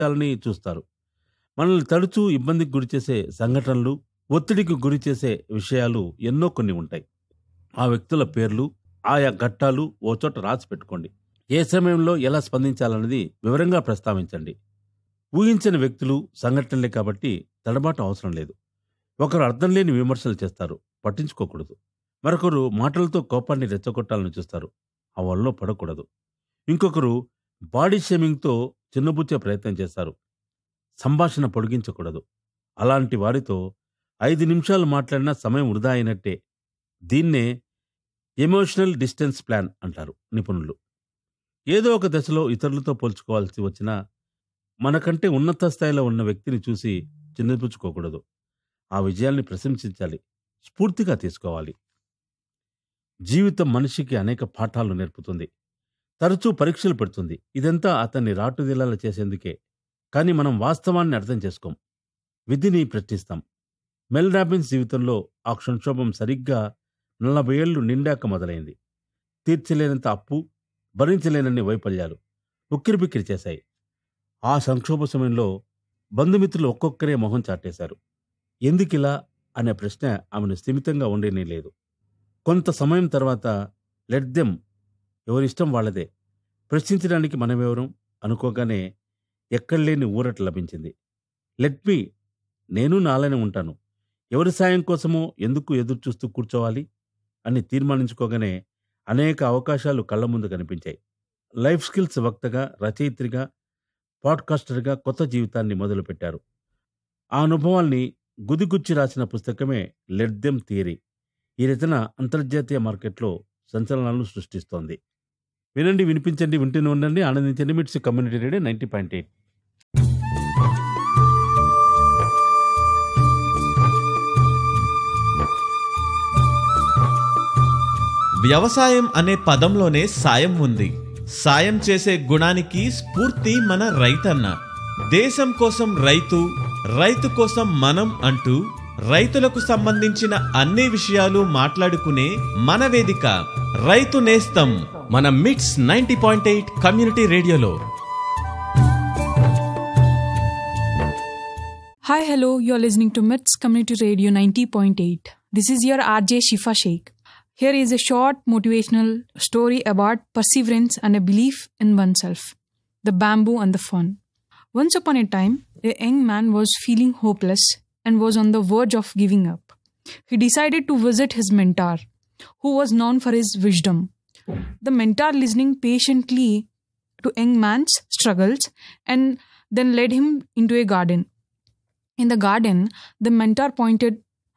పెట్టాలని చూస్తారు. మనల్ని తరచూ ఇబ్బందికి గురిచేసే సంఘటనలు, ఒత్తిడికి గురిచేసే విషయాలు ఎన్నో కొన్ని ఉంటాయి. ఆ వ్యక్తుల పేర్లు, ఆయా ఘట్టాలు ఓ చోట రాసి పెట్టుకోండి. ఏ సమయంలో ఎలా స్పందించాలన్నది వివరంగా ప్రస్తావించండి. ఊహించని వ్యక్తులు, సంఘటనలే కాబట్టి తడబాటు అవసరం లేదు. ఒకరు అర్థం లేని విమర్శలు చేస్తారు, పట్టించుకోకూడదు. మరొకరు మాటలతో కోపాన్ని రెచ్చగొట్టాలని చూస్తారు, ఆ వలలో పడకూడదు. ఇంకొకరు బాడీ షేమింగ్తో చిన్నబుచ్చే ప్రయత్నం చేస్తారు, సంభాషణ పొడిగించకూడదు. అలాంటి వారితో 5 నిమిషాలు మాట్లాడినా సమయం వృధా అయినట్టే. దీన్నే ఎమోషనల్ డిస్టెన్స్ ప్లాన్ అంటారు నిపుణులు. ఏదో ఒక దశలో ఇతరులతో పోల్చుకోవాల్సి వచ్చినా మనకంటే ఉన్నత స్థాయిలో ఉన్న వ్యక్తిని చూసి చిన్నపుచ్చుకోకూడదు. ఆ విజయాల్ని ప్రశంసించాలి, స్ఫూర్తిగా తీసుకోవాలి. జీవితం మనిషికి అనేక పాఠాలు నేర్పుతుంది, తరచూ పరీక్షలు పెడుతుంది. ఇదంతా అతన్ని రాటుదేలాల చేసేందుకే. కానీ మనం వాస్తవాన్ని అర్థం చేసుకోం, విధిని ప్రశ్నిస్తాం. మెల్ రాబిన్స్ జీవితంలో ఆ సంక్షోభం సరిగ్గా 40 ఏళ్లు నిండాక మొదలైంది. తీర్చలేనంత అప్పు, భరించలేనన్ని వైఫల్యాలు ఉక్కిరిబిక్కిరి చేశాయి. ఆ సంక్షోభ సమయంలో బంధుమిత్రులు ఒక్కొక్కరే మొహం చాటేశారు. ఎందుకిలా అనే ప్రశ్న ఆమెను స్థిమితంగా ఉండేనే లేదు. కొంత సమయం తర్వాత లెట్ దెమ్, ఎవరిష్టం వాళ్ళదే, ప్రశ్నించడానికి మనమెవరం అనుకోగానే ఎక్కడలేని ఊరట లభించింది. లెట్ మీ, నేను నాలానే ఉంటాను, ఎవరి సాయం కోసమో ఎందుకు ఎదురు చూస్తూ కూర్చోవాలి అని తీర్మానించుకోగానే అనేక అవకాశాలు కళ్ల ముందు కనిపించాయి. లైఫ్ స్కిల్స్ వక్తగా, రచయిత్రిగా, పాడ్కాస్టర్గా కొత్త జీవితాన్ని మొదలుపెట్టారు. ఆ అనుభవాల్ని గుదిగుచ్చి రాసిన పుస్తకమే లెట్ దెమ్ థియరీ. ఈ రచన అంతర్జాతీయ మార్కెట్లో సంచలనాలను సృష్టిస్తోంది. వినండి, వినిపించండి, వింటూనే ఉండండి, ఆనందించండి. మిట్స్ కమ్యూనిటీ రేడియో 90.8. వ్యవసాయం అనే పదంలోనే సాయం ఉంది. సాయం చేసే గుణానికి స్ఫూర్తి మన రైతన్న. దేశం కోసం రైతు, రైతు కోసం మనం అంటూ రైతులకు సంబంధించిన అన్ని విషయాలు మాట్లాడుకునే మన వేదిక రైతు నేస్తం, మన మిట్స్ 90.8 కమ్యూనిటీ రేడియోలో. Hi, hello, you're listening to MITS Community Radio 90.8. This is your RJ Shifa Sheikh. Here is a short motivational story about perseverance and a belief in oneself. The bamboo and the fun. Once upon a time, a young man was feeling hopeless and was on the verge of giving up. He decided to visit his mentor, who was known for his wisdom. The mentor listening patiently to young man's struggles and then led him into a garden. In the garden, the mentor pointed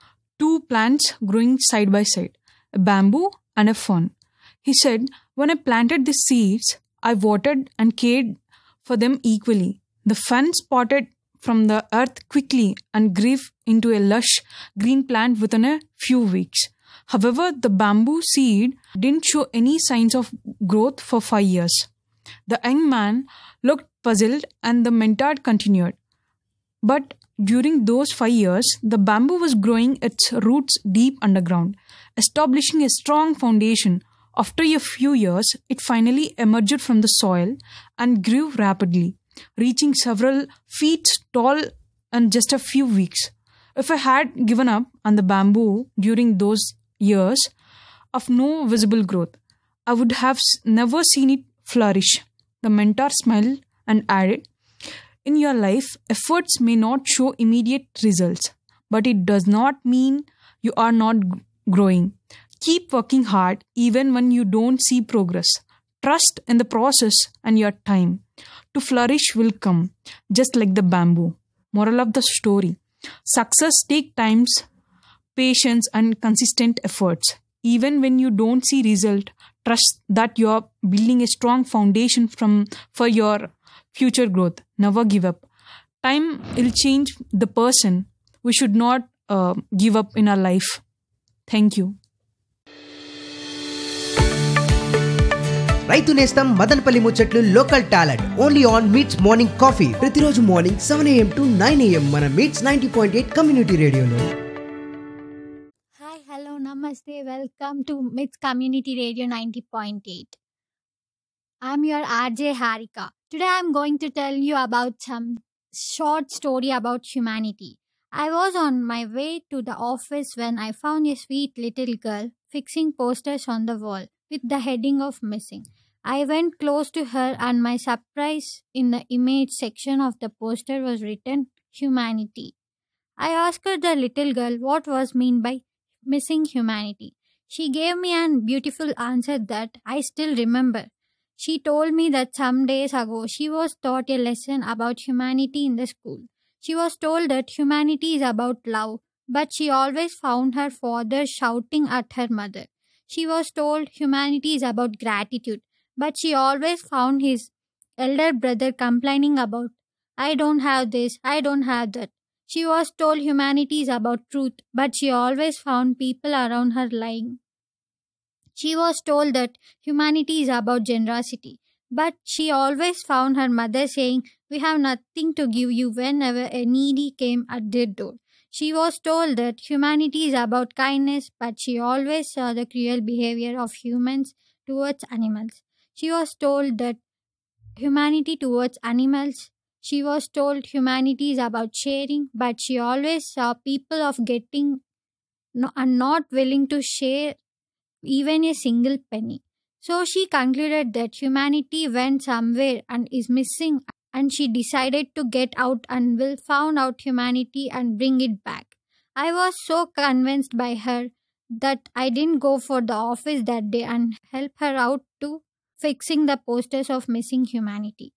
2 plants growing side by side, a bamboo and a fern. He said, "When I planted the seeds, I watered and cared for them equally. The fern sprouted from the earth quickly and grew into a lush green plant within a few weeks. However, the bamboo seed didn't show any signs of growth for 5 years." The young man looked puzzled and the mentor continued, "But during those 5 years, the bamboo was growing its roots deep underground, establishing a strong foundation. After a few years, it finally emerged from the soil and grew rapidly, reaching several feet tall in just a few weeks. If I had given up on the bamboo during those years of no visible growth, I would have never seen it flourish." The mentor smiled and added, "In your life, efforts may not show immediate results, but it does not mean you are not growing. Keep working hard even when you don't see progress. Trust in the process and your time to flourish will come, just like the bamboo." Moral of the story: success takes time, patience, and consistent efforts. Even when you don't see result, trust that you are building a strong foundation for your future growth. Never give up. Time will change the person. We should not give up in our life. Thank you. రైతు నేస్తం మదనపల్లి ముచ్చట్లు local talent only on meets morning coffee ప్రతిరోజు morning 7 AM to 9 AM మన meets 90.8 community రేడియోలో. Hi, hello, నమస్తే, welcome to మిట్స్ community radio 90.8. I'm your RJ Harika. Today I'm going to tell you about some short story about humanity. I was on my way to the office when I found a sweet little girl fixing posters on the wall with the heading of missing. I went close to her and my surprise in the image section of the poster was written humanity. I asked her, the little girl, what was meant by missing humanity. She gave me a beautiful answer that I still remember. She told me that some days ago she was taught a lesson about humanity in the school. She was told that humanity is about love, but she always found her father shouting at her mother. She was told humanity is about gratitude, but she always found his elder brother complaining about, I don't have this, I don't have that. She was told humanity is about truth, but she always found people around her lying. She was told that humanity is about generosity, but she always found her mother saying, we have nothing to give you whenever a needy came at their door. She was told that humanity is about kindness, but she always saw the cruel behavior of humans towards animals. She was told that humanity towards animals. She was told humanity is about sharing, but she always saw people of getting and not willing to share even a single penny. So she concluded that humanity went somewhere and is missing, and she decided to get out and will found out humanity and bring it back. I was so convinced by her that I didn't go for the office that day and help her out to fixing the posters of missing humanity.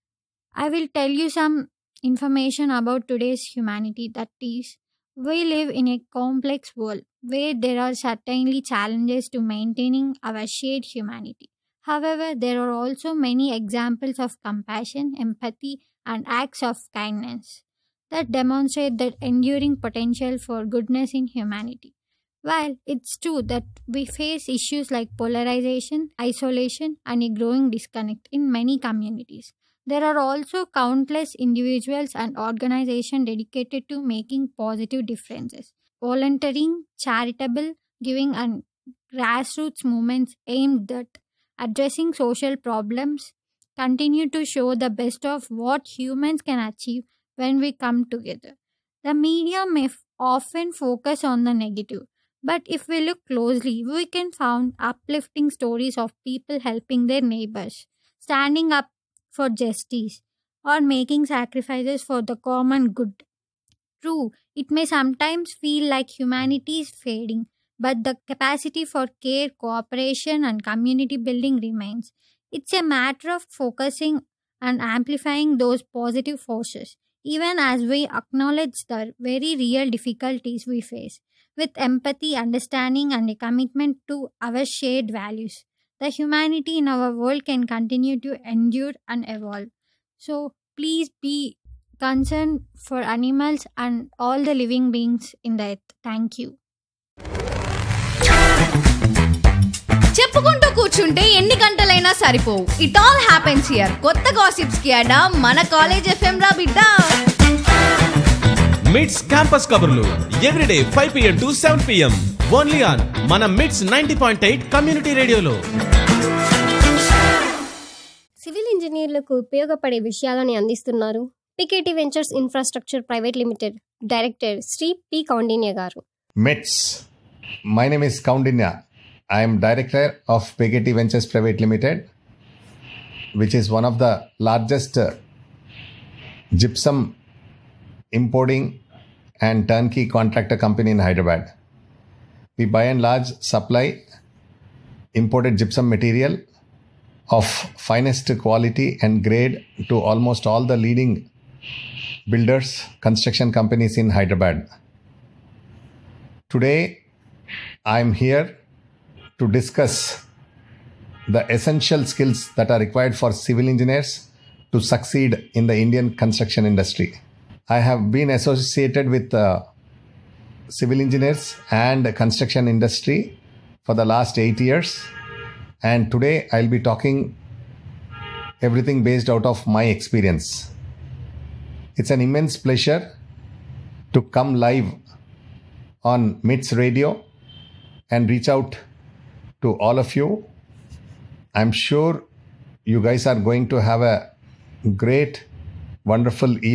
I will tell you some information about today's humanity, that is, we live in a complex world where there are certainly challenges to maintaining our shared humanity. However, there are also many examples of compassion, empathy, and acts of kindness that demonstrate the enduring potential for goodness in humanity. While it's true that we face issues like polarization, isolation, and a growing disconnect in many communities, there are also countless individuals and organizations dedicated to making positive differences. Volunteering, charitable giving, and grassroots movements aimed at addressing social problems continue to show the best of what humans can achieve when we come together. The media may often focus on the negative, but if we look closely, we can find uplifting stories of people helping their neighbors, standing up for justice, or making sacrifices for the common good. True, it may sometimes feel like humanity is fading, but the capacity for care, cooperation, and community building remains. It's a matter of focusing and amplifying those positive forces, even as we acknowledge the very real difficulties we face. With empathy, understanding, and a commitment to our shared values, the humanity in our world can continue to endure and evolve. So, please be concerned for animals and all the living beings in the earth. Thank you. చెప్పుకుంటూ కూర్చుంటే ఎన్ని గంటలైనా సరిపోవు. It all happens here. కొత్త gossips కి అడా మన college FM రా బిడ్డ. మిడ్స్ క్యాంపస్ కబుర్లు everyday 5 PM to 7 PM only on మన మిడ్స్ 90.8 కమ్యూనిటీ రేడియోలో. సివిల్ ఇంజనీర్లకు ఉపయోగపడే విషయాలని అందిస్తున్నారు పికేటి ventures infrastructure private limited director Shri P Kaundinya గారు. METS. My name is Kaundinya. I am director of Piketty Ventures Private Limited, which is one of the largest gypsum importing and turnkey contractor company in Hyderabad. We by and large supply imported gypsum material of finest quality and grade to almost all the leading builders, construction companies in Hyderabad. Today, I am here to discuss the essential skills that are required for civil engineers to succeed in the Indian construction industry. I have been associated with civil engineers and construction industry for the last 8 years, and today I'll be talking everything based out of my experience. It's an immense pleasure to come live on MITS Radio and reach out to all of you. I'm sure you guys are going to have a great, wonderful year